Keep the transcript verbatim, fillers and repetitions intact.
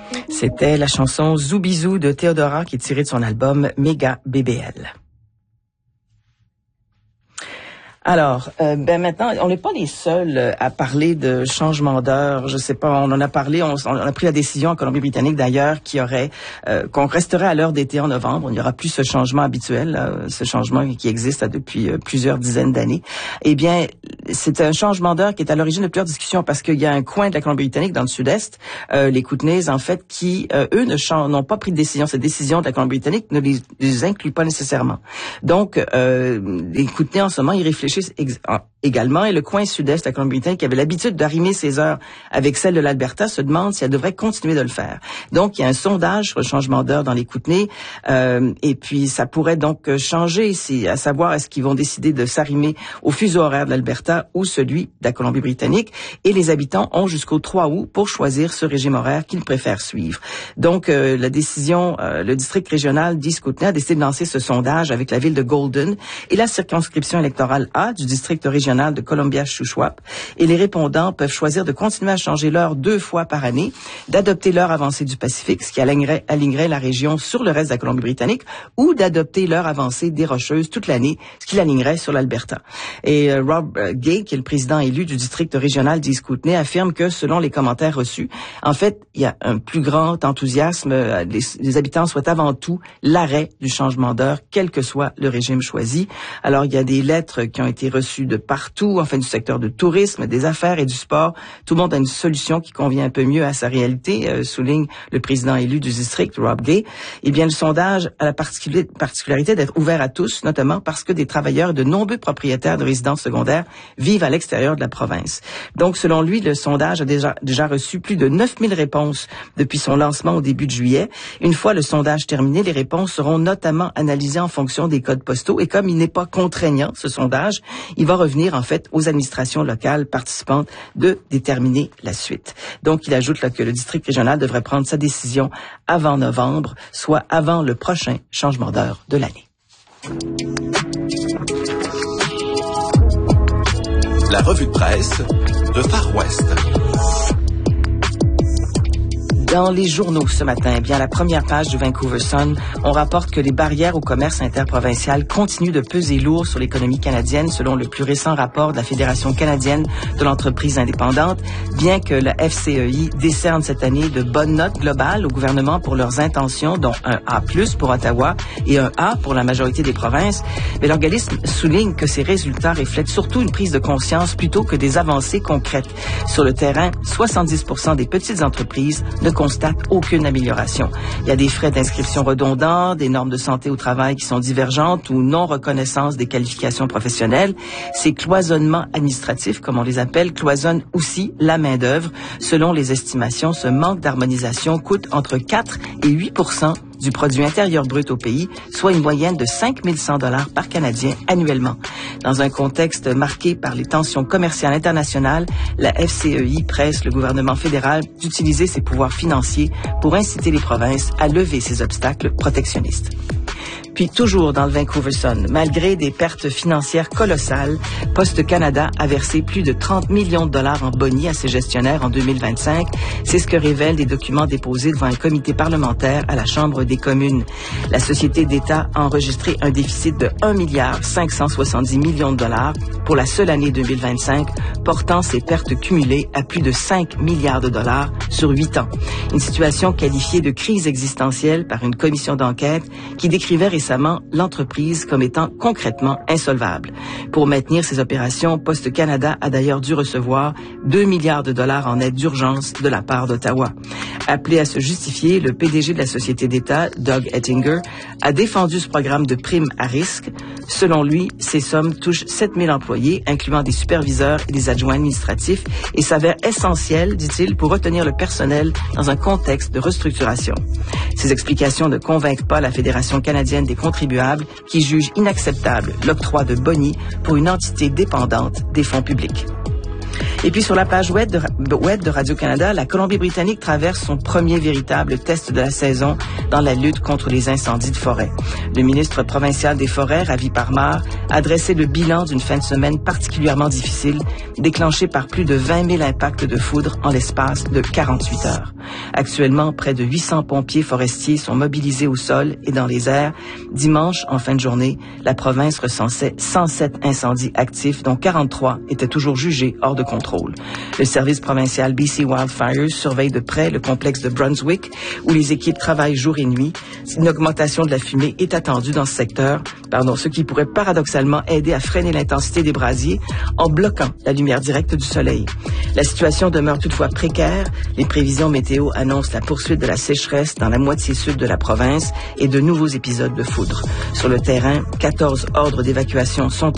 C'était la chanson Zoubizou de Théodora qui est tirée de son album Méga B B L. Alors, euh, ben maintenant, on n'est pas les seuls à parler de changement d'heure. Je sais pas, on en a parlé, on, on a pris la décision en Colombie-Britannique d'ailleurs qui aurait, euh, qu'on resterait à l'heure d'été en novembre. Il n'y aura plus ce changement habituel, là, ce changement qui existe là, depuis euh, plusieurs dizaines d'années. Eh bien, c'est un changement d'heure qui est à l'origine de plusieurs discussions parce qu'il y a un coin de la Colombie-Britannique dans le sud-est, euh, les Kootenays en fait, qui euh, eux ne changent, n'ont pas pris de décision. Cette décision de la Colombie-Britannique ne les, les inclut pas nécessairement. Donc, euh, les Kootenays en ce moment, ils réfléchissent également, et le coin sud-est de la Colombie-Britannique qui avait l'habitude d'arrimer ses heures avec celle de l'Alberta se demande si elle devrait continuer de le faire. Donc, il y a un sondage sur le changement d'heure dans les Kootenays, euh, et puis ça pourrait donc changer, si, à savoir est-ce qu'ils vont décider de s'arrimer au fuseau horaire de l'Alberta ou celui de la Colombie-Britannique, et les habitants ont jusqu'au trois août pour choisir ce régime horaire qu'ils préfèrent suivre. Donc, euh, la décision, euh, le district régional d'East Kootenay a décidé de lancer ce sondage avec la ville de Golden et la circonscription électorale A du district régional de Columbia-Shuswap, et les répondants peuvent choisir de continuer à changer l'heure deux fois par année, d'adopter l'heure avancée du Pacifique, ce qui alignerait, alignerait la région sur le reste de la Colombie-Britannique, ou d'adopter l'heure avancée des Rocheuses toute l'année, ce qui l'alignerait sur l'Alberta. Et euh, Rob euh, Gay, qui est le président élu du district régional d'East Kootenay, affirme que, selon les commentaires reçus, en fait, il y a un plus grand enthousiasme. Euh, les, les habitants souhaitent avant tout l'arrêt du changement d'heure, quel que soit le régime choisi. Alors, il y a des lettres qui ont été reçues de partout, enfin du secteur du tourisme, des affaires et du sport. Tout le monde a une solution qui convient un peu mieux à sa réalité, euh, souligne le président élu du district, Rob Gay. Eh bien, le sondage a la particularité d'être ouvert à tous, notamment parce que des travailleurs et de nombreux propriétaires de résidences secondaires vivent à l'extérieur de la province. Donc, selon lui, le sondage a déjà, déjà reçu plus de neuf mille réponses depuis son lancement au début de juillet. Une fois le sondage terminé, les réponses seront notamment analysées en fonction des codes postaux, et comme il n'est pas contraignant, ce sondage, il va revenir en fait aux administrations locales participantes de déterminer la suite. Donc, il ajoute là que le district régional devrait prendre sa décision avant novembre, soit avant le prochain changement d'heure de l'année. La revue de presse de Far West. Dans les journaux ce matin, eh bien, à la première page du Vancouver Sun, on rapporte que les barrières au commerce interprovincial continuent de peser lourd sur l'économie canadienne, selon le plus récent rapport de la Fédération canadienne de l'entreprise indépendante, bien que la F C E I décerne cette année de bonnes notes globales au gouvernement pour leurs intentions, dont un A plus pour Ottawa et un A pour la majorité des provinces. Mais l'organisme souligne que ces résultats reflètent surtout une prise de conscience plutôt que des avancées concrètes. Sur le terrain, soixante-dix pour cent des petites entreprises ne constate aucune amélioration. Il y a des frais d'inscription redondants, des normes de santé au travail qui sont divergentes ou non-reconnaissance des qualifications professionnelles. Ces cloisonnements administratifs, comme on les appelle, cloisonnent aussi la main-d'œuvre. Selon les estimations, ce manque d'harmonisation coûte entre quatre et huit pour cent du produit intérieur brut au pays, soit une moyenne de cinq mille cent dollars par Canadien annuellement. Dans un contexte marqué par les tensions commerciales internationales, la F C E I presse le gouvernement fédéral d'utiliser ses pouvoirs financiers pour inciter les provinces à lever ces obstacles protectionnistes. Puis toujours dans le Vancouver Sun, malgré des pertes financières colossales, Poste Canada a versé plus de trente millions de dollars en boni à ses gestionnaires en deux mille vingt-cinq. C'est ce que révèlent des documents déposés devant un comité parlementaire à la Chambre des communes. La société d'État a enregistré un déficit de un milliard cinq cent soixante-dix millions de dollars pour la seule année deux mille vingt-cinq, portant ses pertes cumulées à plus de cinq milliards de dollars sur huit ans. Une situation qualifiée de crise existentielle par une commission d'enquête qui décrivait récemment l'entreprise comme étant concrètement insolvable. Pour maintenir ses opérations, Poste Canada a d'ailleurs dû recevoir deux milliards de dollars en aide d'urgence de la part d'Ottawa. Appelé à se justifier, le P D G de la société d'État, Doug Ettinger, a défendu ce programme de primes à risque. Selon lui, ces sommes touchent sept mille employés, incluant des superviseurs et des adjoints administratifs, et s'avèrent essentielles, dit-il, pour retenir le personnel dans un contexte de restructuration. Ces explications ne convainquent pas la Fédération canadienne des contribuables qui jugent inacceptable l'octroi de boni pour une entité dépendante des fonds publics. Et puis sur la page web de, web de Radio-Canada, la Colombie-Britannique traverse son premier véritable test de la saison dans la lutte contre les incendies de forêt. Le ministre provincial des Forêts, Ravi Parmar, a dressé le bilan d'une fin de semaine particulièrement difficile, déclenchée par plus de vingt mille impacts de foudre en l'espace de quarante-huit heures. Actuellement, près de huit cents pompiers forestiers sont mobilisés au sol et dans les airs. Dimanche, en fin de journée, la province recensait cent sept incendies actifs, dont quarante-trois étaient toujours jugés hors de contrôle. Le service provincial B C Wildfires surveille de près le complexe de Brunswick, où les équipes travaillent jour et nuit. Une augmentation de la fumée est attendue dans ce secteur, pardon, ce qui pourrait paradoxalement aider à freiner l'intensité des brasiers en bloquant la lumière directe du soleil. La situation demeure toutefois précaire. Les prévisions météo annoncent la poursuite de la sécheresse dans la moitié sud de la province et de nouveaux épisodes de foudre. Sur le terrain, quatorze ordres d'évacuation sont